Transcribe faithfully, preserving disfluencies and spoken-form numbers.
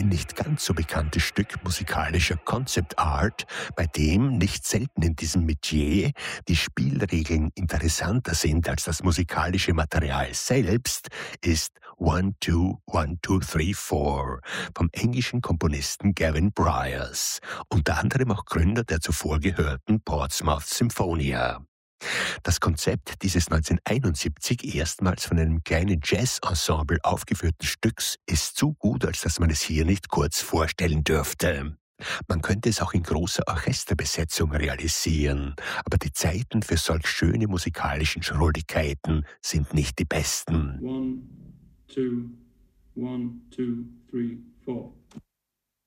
ein nicht ganz so bekanntes Stück musikalischer Concept Art, bei dem nicht selten in diesem Metier die Spielregeln interessanter sind als das musikalische Material selbst, ist One, Two, One, Two, Three, Four vom englischen Komponisten Gavin Bryars, unter anderem auch Gründer der zuvor gehörten Portsmouth Symphonia. Das Konzept dieses neunzehnhunderteinundsiebzig erstmals von einem kleinen Jazz-Ensemble aufgeführten Stücks ist zu gut, als dass man es hier nicht kurz vorstellen dürfte. Man könnte es auch in großer Orchesterbesetzung realisieren, aber die Zeiten für solch schöne musikalischen Schrulligkeiten sind nicht die besten. One, two, one, two, three, four.